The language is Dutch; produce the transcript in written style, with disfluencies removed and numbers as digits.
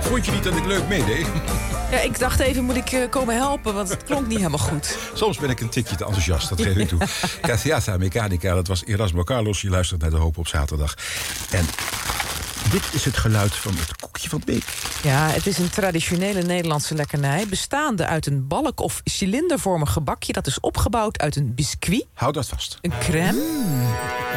Vond je niet dat ik leuk meedeed? Ja, ik dacht even, moet ik komen helpen, want het klonk niet helemaal goed. Soms ben ik een tikje te enthousiast, dat geef ik toe. Cassiata Mechanica, dat was Erasmo Carlos. Je luistert naar De Hoop op zaterdag. En dit is het geluid van het koekje van de week. Ja, het is een traditionele Nederlandse lekkernij, bestaande uit een balk- of cilindervormig gebakje. Dat is opgebouwd uit een biscuit, Hou dat vast. een crème,